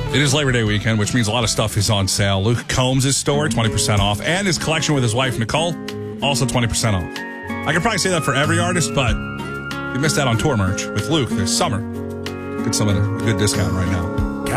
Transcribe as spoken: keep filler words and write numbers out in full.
It is Labor Day weekend, which means a lot of stuff is on sale. Luke Combs' store, twenty percent off, and his collection with his wife, Nicole, also twenty percent off. I could probably say that for every artist, but you missed out on tour merch with Luke this summer. Get some at a good discount right now.